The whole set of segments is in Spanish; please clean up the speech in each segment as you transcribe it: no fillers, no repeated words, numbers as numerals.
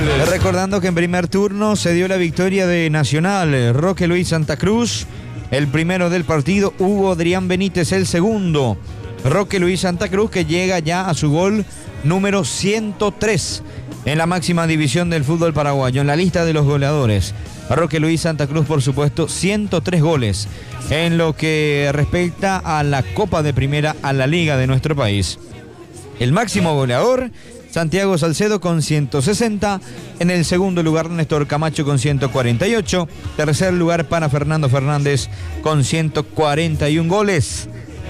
goles. Recordando que en primer turno se dio la victoria de Nacional, Roque Luis Santa Cruz, el primero del partido, Hugo Adrián Benítez el segundo. Roque Luis Santa Cruz, que llega ya a su gol número 103 en la máxima división del fútbol paraguayo, en la lista de los goleadores. Roque Luis Santa Cruz, por supuesto, 103 goles en lo que respecta a la Copa de Primera, a la Liga de nuestro país. El máximo goleador, Santiago Salcedo con 160. En el segundo lugar, Néstor Camacho con 148. Tercer lugar para Fernando Fernández con 141 goles.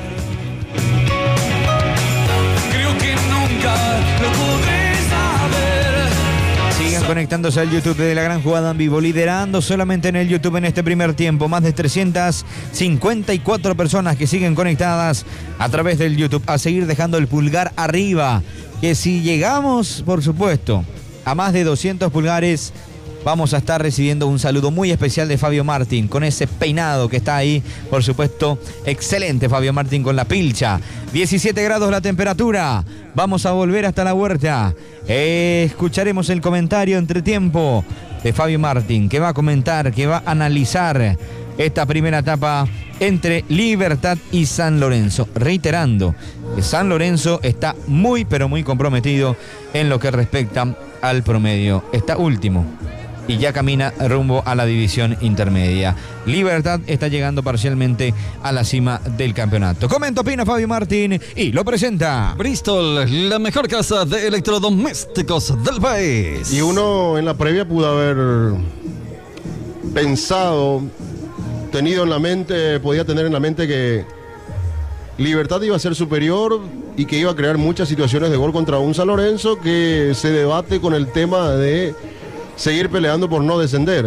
Creo que nunca lo podré saber. Sigan conectándose al YouTube de La Gran Jugada en vivo, liderando solamente en el YouTube en este primer tiempo. Más de 354 personas que siguen conectadas a través del YouTube. A seguir dejando el pulgar arriba, que si llegamos, por supuesto, a más de 200 pulgares, vamos a estar recibiendo un saludo muy especial de Fabio Martín, con ese peinado que está ahí, por supuesto, excelente Fabio Martín con la pilcha. 17 grados la temperatura, vamos a volver hasta la huerta. Escucharemos el comentario entre tiempo de Fabio Martín, que va a comentar, que va a analizar esta primera etapa entre Libertad y San Lorenzo. Reiterando que San Lorenzo está muy, pero muy comprometido en lo que respecta al promedio. Está último y ya camina rumbo a la división intermedia. Libertad está llegando parcialmente a la cima del campeonato. Comenta, opina Fabio Martín y lo presenta Bristol, la mejor casa de electrodomésticos del país. Y uno en la previa pudo haber pensado, podía tener en la mente que Libertad iba a ser superior y que iba a crear muchas situaciones de gol contra un San Lorenzo que se debate con el tema de seguir peleando por no descender.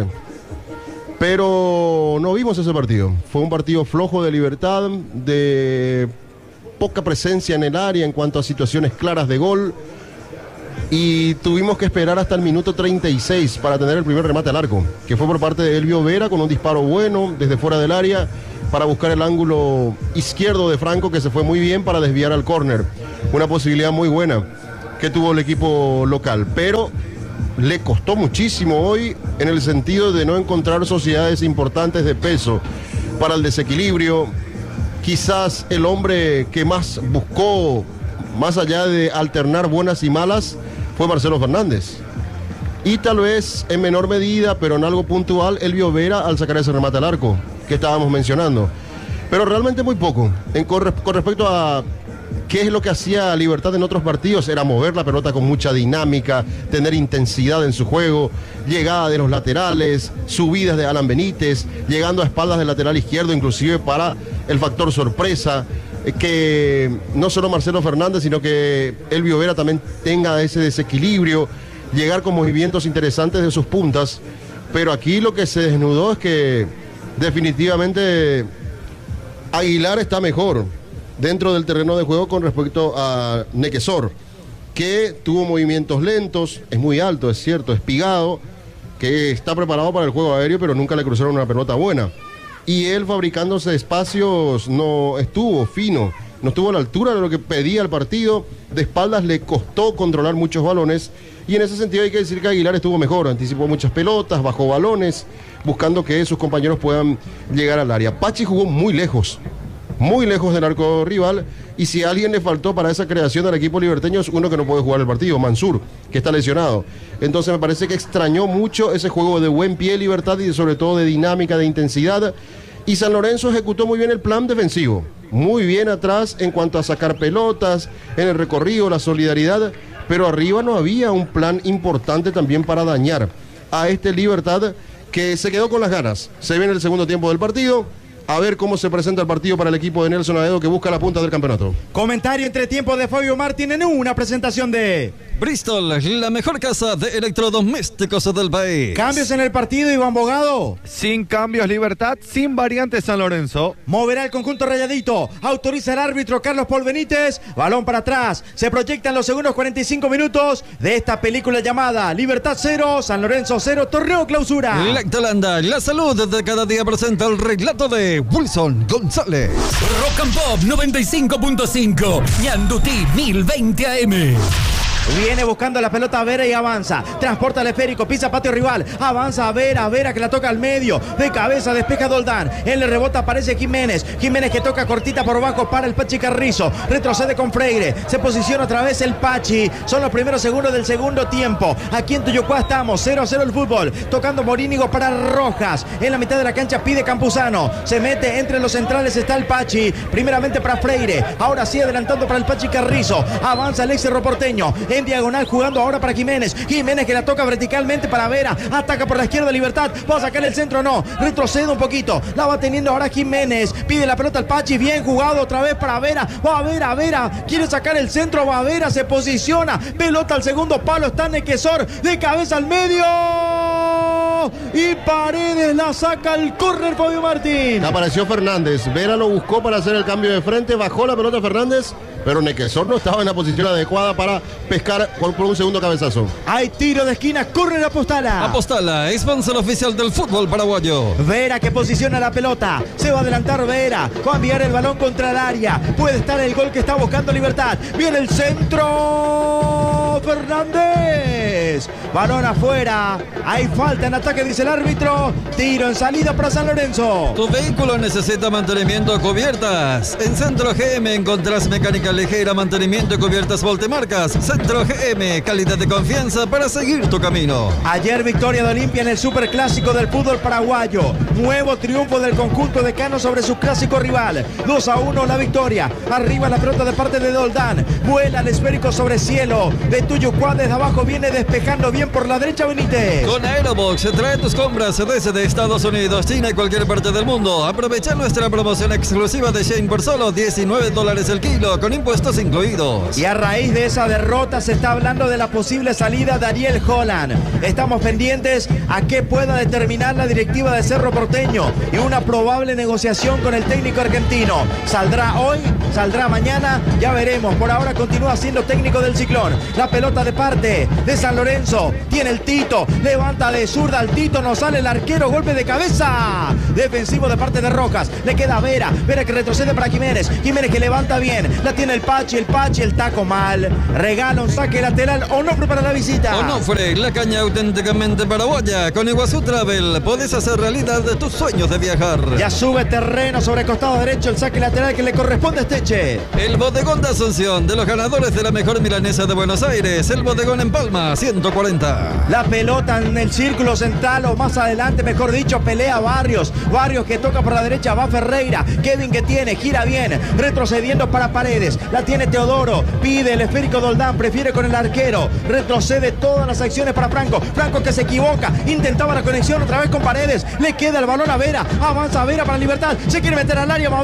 Pero no vimos ese partido. Fue un partido flojo de Libertad, de poca presencia en el área en cuanto a situaciones claras de gol. Y tuvimos que esperar hasta el minuto 36 para tener el primer remate al arco, que fue por parte de Elvio Vera con un disparo bueno desde fuera del área para buscar el ángulo izquierdo de Franco, que se fue muy bien para desviar al córner. Una posibilidad muy buena que tuvo el equipo local, pero le costó muchísimo hoy en el sentido de no encontrar sociedades importantes de peso para el desequilibrio. Quizás el hombre que más buscó, más allá de alternar buenas y malas, fue Marcelo Fernández. Y tal vez en menor medida, pero en algo puntual, Elvio Vera al sacar ese remate al arco que estábamos mencionando. Pero realmente muy poco. Con respecto a qué es lo que hacía Libertad en otros partidos, era mover la pelota con mucha dinámica, tener intensidad en su juego, llegada de los laterales, subidas de Alan Benítez, llegando a espaldas del lateral izquierdo, inclusive para el factor sorpresa. Que no solo Marcelo Fernández, sino que Elvio Vera también tenga ese desequilibrio, llegar con movimientos interesantes de sus puntas. Pero aquí lo que se desnudó es que definitivamente Aguilar está mejor dentro del terreno de juego con respecto a Nequesor, que tuvo movimientos lentos, es muy alto, es cierto, espigado, que está preparado para el juego aéreo, pero nunca le cruzaron una pelota buena. Y él, fabricándose espacios, no estuvo fino, no estuvo a la altura de lo que pedía el partido. De espaldas le costó controlar muchos balones, y en ese sentido hay que decir que Aguilar estuvo mejor, anticipó muchas pelotas, bajó balones, buscando que sus compañeros puedan llegar al área. Pachi jugó muy lejos del arco rival, y si a alguien le faltó para esa creación del equipo liberteño es uno que no puede jugar el partido, Mansur, que está lesionado. Entonces me parece que extrañó mucho ese juego de buen pie, Libertad, y sobre todo de dinámica, de intensidad. Y San Lorenzo ejecutó muy bien el plan defensivo, muy bien atrás en cuanto a sacar pelotas, en el recorrido, la solidaridad, pero arriba no había un plan importante también para dañar a este Libertad, que se quedó con las ganas. Se viene el segundo tiempo del partido. A ver cómo se presenta el partido para el equipo de Nelson Aedo, que busca la punta del campeonato. Comentario entre tiempo de Fabio Martín en una presentación de Bristol, la mejor casa de electrodomésticos del país. Cambios en el partido, Iván Bogado. Sin cambios, Libertad, sin variantes, San Lorenzo. Moverá el conjunto rayadito. Autoriza el árbitro Carlos Paul Benítez. Balón para atrás. Se proyectan los segundos 45 minutos de esta película llamada Libertad 0, San Lorenzo 0, torneo clausura. Lactolanda, la salud de cada día presenta el relato de Wilson González. Rock and Pop 95.5, Ñandutí 1020 AM. Viene buscando la pelota Vera y avanza. Transporta el esférico, pisa patio rival. Avanza Vera que la toca al medio. De cabeza despeja Doldán. En el rebote aparece Jiménez. Jiménez que toca cortita por abajo para el Pachi Carrizo. Retrocede con Freire. Se posiciona otra vez el Pachi. Son los primeros segundos del segundo tiempo. Aquí en Tuyucuá estamos. 0-0 el fútbol. Tocando Morínigo para Rojas. En la mitad de la cancha pide Campuzano. Se mete entre los centrales. Está el Pachi. Primeramente para Freire. Ahora sí adelantando para el Pachi Carrizo. Avanza el ex Cerro Porteño. En diagonal jugando ahora para Jiménez. Jiménez que la toca verticalmente para Vera. Ataca por la izquierda Libertad. Va a sacar el centro, no. Retrocede un poquito. La va teniendo ahora Jiménez. Pide la pelota al Pachi. Bien jugado otra vez para Vera. Va Vera. Quiere sacar el centro. Va Vera. Se posiciona. Pelota al segundo palo. Está Nequesor. De cabeza al medio. Y Paredes la saca al córner Fabio Martín. Apareció Fernández. Vera lo buscó para hacer el cambio de frente. Bajó la pelota Fernández. Pero Nequesor no estaba en la posición adecuada para pescar por un segundo cabezazo. Hay tiro de esquina, corre Apostala. Apostala, sponsor oficial del fútbol paraguayo. Vera que posiciona la pelota. Se va a adelantar Vera. Va a enviar el balón contra el área. Puede estar el gol que está buscando Libertad. Viene el centro. Fernández. Balón afuera. Hay falta en ataque, dice el árbitro. Tiro en salida para San Lorenzo. Tu vehículo necesita mantenimiento a cubiertas. En Centro GM encontrás mecánica ligera, mantenimiento y cubiertas multimarcas. Centro GM, calidad de confianza para seguir tu camino. Ayer victoria de Olimpia en el superclásico del fútbol paraguayo. Nuevo triunfo del conjunto de Cano sobre su clásico rival. 2-1 la victoria. Arriba la pelota de parte de Doldán. Vuela el esférico sobre cielo. De Tuyucuá desde abajo viene despejando bien por la derecha Benítez. Con Aerobox trae tus compras desde Estados Unidos, China y cualquier parte del mundo. Aprovecha nuestra promoción exclusiva de Shane por solo $19 el kilo, con impuestos incluidos. Y a raíz de esa derrota se está hablando de la posible salida de Ariel Holland. Estamos pendientes a qué pueda determinar la directiva de Cerro Porteño y una probable negociación con el técnico argentino. ¿Saldrá hoy? ¿Saldrá mañana? Ya veremos. Por ahora continúa siendo técnico del Ciclón. La pelota de parte de San Lorenzo. Tiene el Tito. Levanta de zurda al Tito. No sale el arquero. Golpe de cabeza. Defensivo de parte de Rojas. Le queda Vera. Vera que retrocede para Jiménez. Jiménez que levanta bien. La tiene el Pachi. El taco mal. Regala un saque lateral. Onofre para la visita. Onofre, la caña auténticamente paraguaya. Con Iguazú Travel podés hacer realidad de tus sueños de viajar. Ya sube terreno sobre costado derecho. El saque lateral que le corresponde a Esteche. El bodegón de Asunción, de los ganadores de la mejor milanesa de Buenos Aires. El bodegón en Palma, 140. La pelota en el círculo central, o más adelante, mejor dicho, pelea Barrios. Barrios que toca por la derecha, va Ferreira. Kevin que tiene, gira bien, retrocediendo para Paredes. La tiene Teodoro, pide el esférico Doldán, prefiere con el arquero. Retrocede todas las acciones para Franco. Franco que se equivoca, intentaba la conexión otra vez con Paredes. Le queda el balón a Vera, avanza Vera para Libertad. Se quiere meter al área, va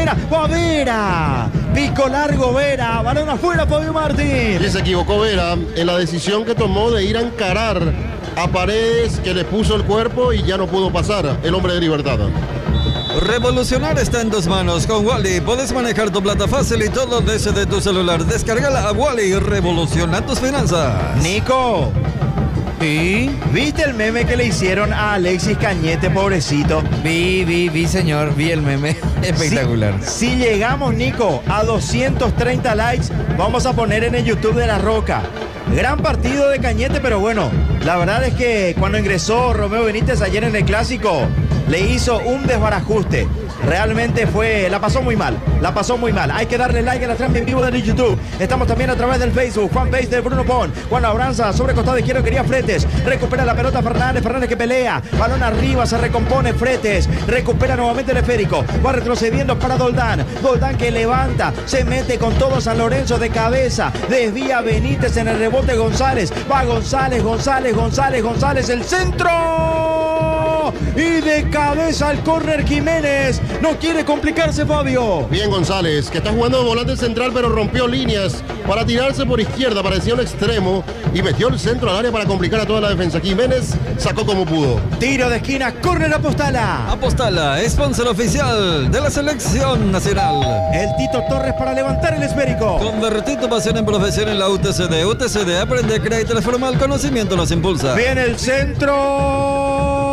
Vera. Pico largo Vera, balón afuera Fabio Martín. Y se equivocó Vera en la decisión que tomó de ir a encarar a Paredes, que le puso el cuerpo y ya no pudo pasar el hombre de Libertad. Revolucionar está en tus manos. Con Wally puedes manejar tu plata fácil y todo desde tu celular. Descárgala a Wally y revoluciona tus finanzas. Nico. ¿Sí? ¿Viste el meme que le hicieron a Alexis Cañete, pobrecito? Vi, señor, vi el meme. Espectacular. Si llegamos, Nico, a 230 likes, vamos a poner en el YouTube de La Roca. Gran partido de Cañete, pero bueno, la verdad es que cuando ingresó Romeo Benítez ayer en el Clásico, le hizo un desbarajuste. Realmente la pasó muy mal. Hay que darle like a la transmisión en vivo del YouTube. Estamos también a través del Facebook. Fanpage de Bruno Pon. Juan Abranza sobre costado izquierdo, quería Fretes. Recupera la pelota Fernández que pelea. Balón arriba, se recompone Fretes. Recupera nuevamente el esférico. Va retrocediendo para Doldán. Doldán que levanta. Se mete con todo San Lorenzo de cabeza. Desvía Benítez en el rebote González. Va González. El centro. Y de cabeza al córner Jiménez. No quiere complicarse Fabio. Bien González, que está jugando de volante central, pero rompió líneas para tirarse por izquierda, parecía un extremo y metió el centro al área para complicar a toda la defensa. Jiménez sacó como pudo. Tiro de esquina, córner Apostala. Apostala, sponsor oficial de la selección nacional. El Tito Torres para levantar el esférico. Convertí tu pasión en profesión en la UTCD. UTCD, aprende, crédito, formal, conocimiento nos impulsa. Viene el centro.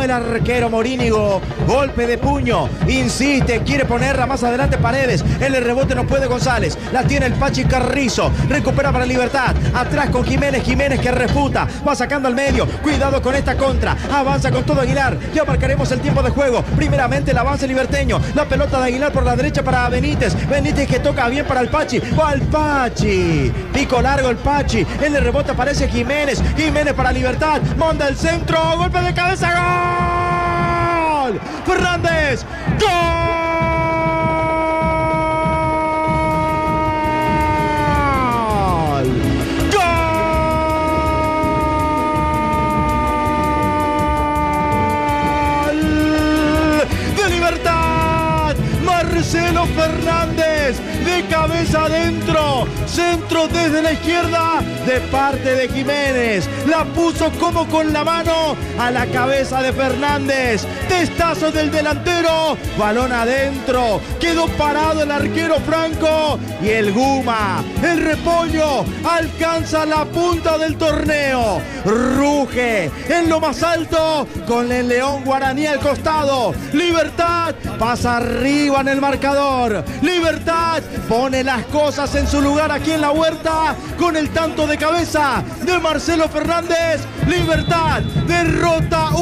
el arquero Morínigo. Golpe de puño. Insiste, quiere ponerla más adelante Paredes. En el rebote no puede González. La tiene el Pachi Carrizo. Recupera para Libertad. Atrás con Jiménez. Jiménez que refuta. Va sacando al medio. Cuidado con esta contra. Avanza con todo Aguilar. Ya marcaremos el tiempo de juego. Primeramente el avance liberteño. La pelota de Aguilar por la derecha para Benítez. Benítez que toca bien para el Pachi. Va el Pachi. Pico largo el Pachi. En el rebote aparece Jiménez. Jiménez para Libertad. Manda el centro. Golpe de cabeza. ¡Gol! Fernández. ¡Gol! Marcelo Fernández de cabeza adentro, centro desde la izquierda de parte de Jiménez, la puso como con la mano a la cabeza de Fernández, testazo del delantero, balón adentro, quedó parado el arquero Franco y el Guma, el repollo, alcanza la punta del torneo, ruge en lo más alto con el León Guaraní al costado, Libertad pasa arriba en el marcador, Libertad pone las cosas en su lugar aquí en la Huerta con el tanto de cabeza de Marcelo Fernández, Libertad derrota